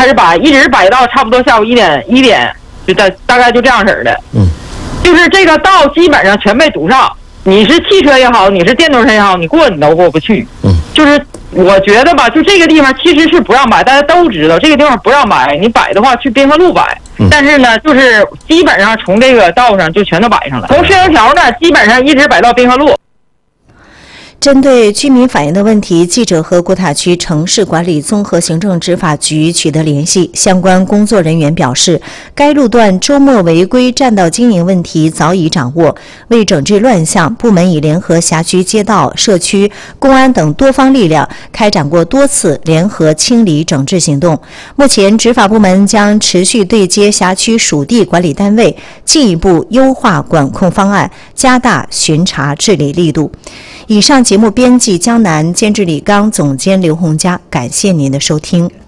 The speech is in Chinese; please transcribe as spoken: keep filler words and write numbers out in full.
开始摆，一直摆到差不多下午一点一点，就大大概就这样式儿的。 嗯， 就是这个道基本上全被堵上，你是汽车也好，你是电动车也好，你过你都过不去。 嗯， 就是我觉得吧，就这个地方其实是不让摆，大家都知道这个地方不让摆，你摆的话去滨河路摆。 嗯， 但是呢，就是基本上从这个道上就全都摆上了，从摄像条呢基本上一直摆到滨河路。 针对居民反映的问题，记者和郭塔区城市管理综合行政执法局取得联系，相关工作人员表示，该路段周末违规占道经营问题早已掌握。为整治乱象，部门已联合辖区街道、社区、公安等多方力量，开展过多次联合清理整治行动。目前，执法部门将持续对接辖区属地管理单位，进一步优化管控方案，加大巡查治理力度。以上节目编辑江南，监制李刚，总监刘洪佳，感谢您的收听。